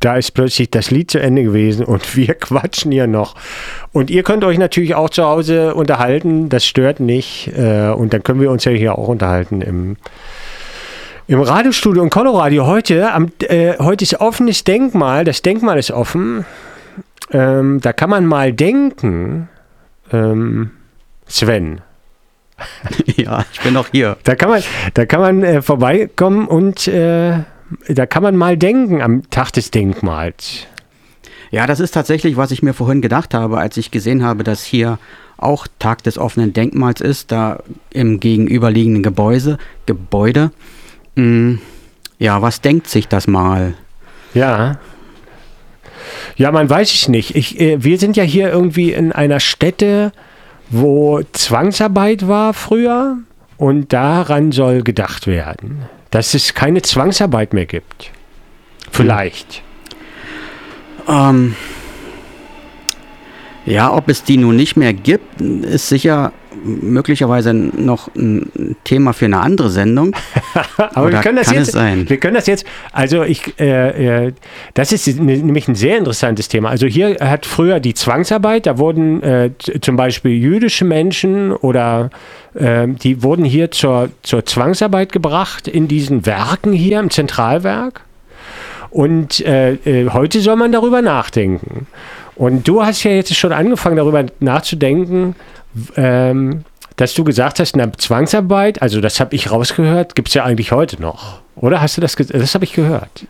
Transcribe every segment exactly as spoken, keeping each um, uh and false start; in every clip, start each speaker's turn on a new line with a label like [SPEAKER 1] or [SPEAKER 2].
[SPEAKER 1] da ist plötzlich das Lied zu Ende gewesen und wir quatschen hier noch. Und ihr könnt euch natürlich auch zu Hause unterhalten, das stört nicht. Äh, und dann können wir uns ja hier auch unterhalten im, im Radiostudio in Coloradio. Heute, am, äh, heute ist offenes Denkmal, das Denkmal ist offen. Ähm, da kann man mal denken, ähm, Sven.
[SPEAKER 2] Ja, ich bin noch hier.
[SPEAKER 1] Da kann man, da kann man äh, vorbeikommen und äh, da kann man mal denken am Tag des Denkmals.
[SPEAKER 2] Ja, das ist tatsächlich, was ich mir vorhin gedacht habe, als ich gesehen habe, dass hier auch Tag des offenen Denkmals ist, da im gegenüberliegenden Gebäude. Gebäude. Hm, ja, was denkt sich das mal?
[SPEAKER 1] Ja. Ja, man weiß es nicht. Ich, äh, wir sind ja hier irgendwie in einer Stätte, wo Zwangsarbeit war früher und daran soll gedacht werden, dass es keine Zwangsarbeit mehr gibt. Vielleicht.
[SPEAKER 2] Ähm, ja, ob es die nun nicht mehr gibt, ist sicher möglicherweise noch ein Thema für eine andere Sendung.
[SPEAKER 1] Aber
[SPEAKER 2] Oder
[SPEAKER 1] wir können das
[SPEAKER 2] kann
[SPEAKER 1] jetzt,
[SPEAKER 2] es sein?
[SPEAKER 1] wir können das jetzt, also ich, äh, äh, das ist nämlich ein sehr interessantes Thema. Also hier hat früher die Zwangsarbeit, da wurden äh, zum Beispiel jüdische Menschen oder äh, die wurden hier zur, zur Zwangsarbeit gebracht in diesen Werken hier im Zentralwerk. Und äh, äh, heute soll man darüber nachdenken. Und du hast ja jetzt schon angefangen, darüber nachzudenken, ähm, dass du gesagt hast, eine Zwangsarbeit, also das habe ich rausgehört, gibt es ja eigentlich heute noch. Oder hast du das gesagt? Das habe ich gehört.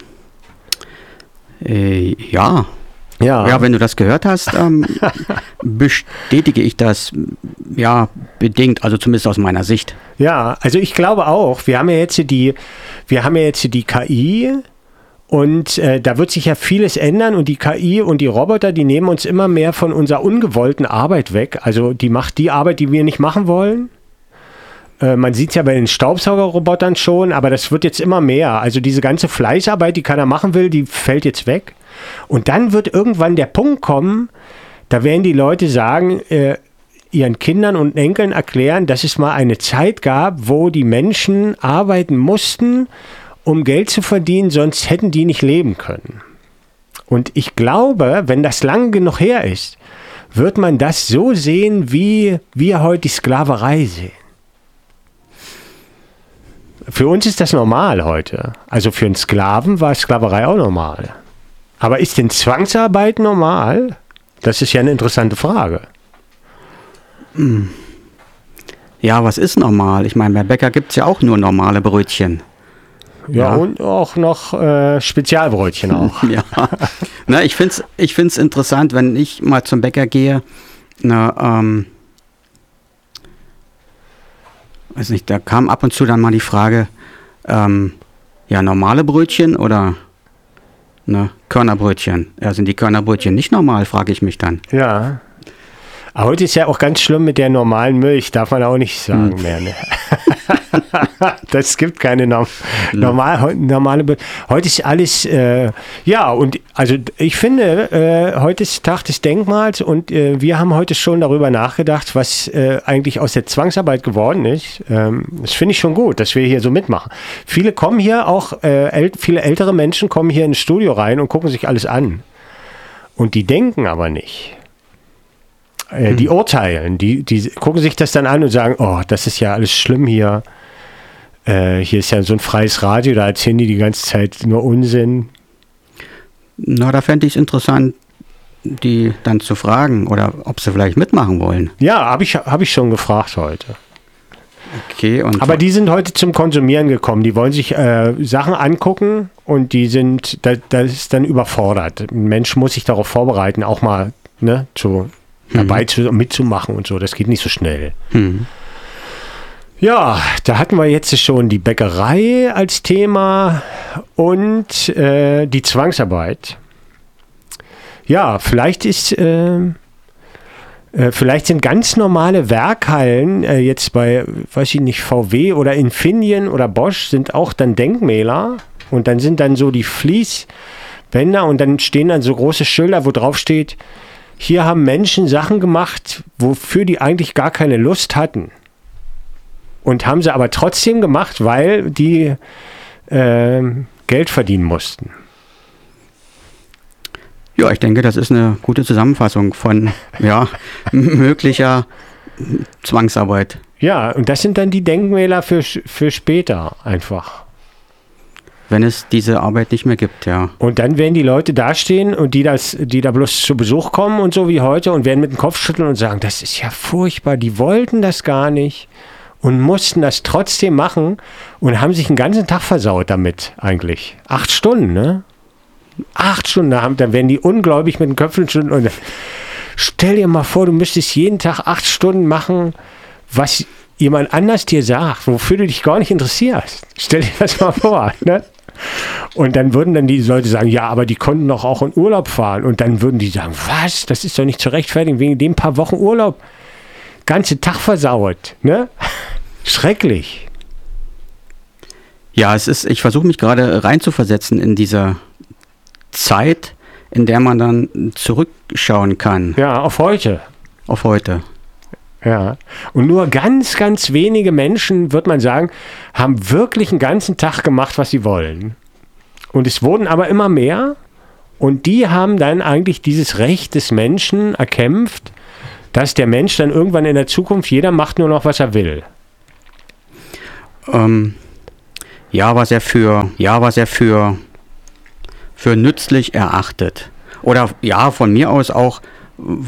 [SPEAKER 2] Äh, ja.
[SPEAKER 1] Ja.
[SPEAKER 2] Ja, wenn du das gehört hast, ähm, bestätige ich das ja bedingt, also zumindest aus meiner Sicht.
[SPEAKER 1] Ja, also ich glaube auch, wir haben ja jetzt die, wir haben ja jetzt die K I. Und äh, da wird sich ja vieles ändern und die K I und die Roboter, die nehmen uns immer mehr von unserer ungewollten Arbeit weg. Also die macht die Arbeit, die wir nicht machen wollen. Äh, man sieht es ja bei den Staubsaugerrobotern schon, aber das wird jetzt immer mehr. Also diese ganze Fleißarbeit, die keiner machen will, die fällt jetzt weg. Und dann wird irgendwann der Punkt kommen, da werden die Leute sagen, äh, ihren Kindern und Enkeln erklären, dass es mal eine Zeit gab, wo die Menschen arbeiten mussten, um Geld zu verdienen, sonst hätten die nicht leben können. Und ich glaube, wenn das lang genug her ist, wird man das so sehen, wie wir heute die Sklaverei sehen. Für uns ist das normal heute. Also für einen Sklaven war Sklaverei auch normal. Aber ist denn Zwangsarbeit normal? Das ist ja eine interessante Frage.
[SPEAKER 2] Ja, was ist normal? Ich meine, bei Bäcker gibt es ja auch nur normale Brötchen.
[SPEAKER 1] Ja, ja, und auch noch äh, Spezialbrötchen auch.
[SPEAKER 2] Ja, na, ich finde es ich find's interessant, wenn ich mal zum Bäcker gehe, na, ähm, weiß nicht, da kam ab und zu dann mal die Frage, ähm, ja, normale Brötchen oder ne, Körnerbrötchen? Ja, sind die Körnerbrötchen nicht normal, frage ich mich dann.
[SPEAKER 1] Ja. Aber heute ist ja auch ganz schlimm mit der normalen Milch, darf man auch nicht sagen hm. mehr. Ne? Das gibt keine norm normal, normale Milch. Heute ist alles, äh, ja, und also ich finde, äh, heute ist Tag des Denkmals und äh, wir haben heute schon darüber nachgedacht, was äh, eigentlich aus der Zwangsarbeit geworden ist. Ähm, das finde ich schon gut, dass wir hier so mitmachen. Viele kommen hier auch, äh, äl viele ältere Menschen kommen hier ins Studio rein und gucken sich alles an. Und die denken aber nicht. Äh, die urteilen, die, die gucken sich das dann an und sagen, oh, das ist ja alles schlimm hier. Äh, hier ist ja so ein freies Radio, da erzählen die die ganze Zeit nur Unsinn.
[SPEAKER 2] Na, da fände ich es interessant, die dann zu fragen oder ob sie vielleicht mitmachen wollen.
[SPEAKER 1] Ja, habe ich, hab ich schon gefragt heute.
[SPEAKER 2] Okay, und
[SPEAKER 1] aber die sind heute zum Konsumieren gekommen. Die wollen sich äh, Sachen angucken und die sind, da, das ist dann überfordert. Ein Mensch muss sich darauf vorbereiten, auch mal ne, zu dabei zu, mitzumachen und so. Das geht nicht so schnell.
[SPEAKER 2] Hm.
[SPEAKER 1] Ja, da hatten wir jetzt schon die Bäckerei als Thema und äh, die Zwangsarbeit. Ja, vielleicht ist, äh, äh, vielleicht sind ganz normale Werkhallen äh, jetzt bei, weiß ich nicht, V W oder Infineon oder Bosch sind auch dann Denkmäler und dann sind dann so die Fließbänder und dann stehen dann so große Schilder, wo drauf steht, hier haben Menschen Sachen gemacht, wofür die eigentlich gar keine Lust hatten. Und haben sie aber trotzdem gemacht, weil die äh, Geld verdienen mussten.
[SPEAKER 2] Ja, ich denke, das ist eine gute Zusammenfassung von ja, möglicher Zwangsarbeit.
[SPEAKER 1] Ja, und das sind dann die Denkmäler für, für später einfach.
[SPEAKER 2] Wenn es diese Arbeit nicht mehr gibt, ja.
[SPEAKER 1] Und dann werden die Leute dastehen und die, das, die da bloß zu Besuch kommen und so wie heute und werden mit dem Kopf schütteln und sagen, das ist ja furchtbar, die wollten das gar nicht und mussten das trotzdem machen und haben sich den ganzen Tag versaut damit eigentlich. Acht Stunden, ne? Acht Stunden, dann werden die ungläubig mit den Köpfen schütteln und stell dir mal vor, du müsstest jeden Tag acht Stunden machen, was jemand anders dir sagt, wofür du dich gar nicht interessierst. Stell dir das mal vor, ne? Und dann würden dann die Leute sagen, ja, aber die konnten doch auch in Urlaub fahren. Und dann würden die sagen, was? Das ist doch nicht zu rechtfertigen, wegen dem paar Wochen Urlaub. Ganze Tag versaut, ne? Schrecklich.
[SPEAKER 2] Ja, es ist, ich versuche mich gerade reinzuversetzen in diese Zeit, in der man dann zurückschauen kann.
[SPEAKER 1] Ja, auf heute.
[SPEAKER 2] Auf heute.
[SPEAKER 1] Ja, und nur ganz, ganz wenige Menschen, würde man sagen, haben wirklich einen ganzen Tag gemacht, was sie wollen. Und es wurden aber immer mehr und die haben dann eigentlich dieses Recht des Menschen erkämpft, dass der Mensch dann irgendwann in der Zukunft, jeder macht nur noch, was er will.
[SPEAKER 2] Ähm, ja, was er für, ja, was er für, für nützlich erachtet. Oder ja, von mir aus auch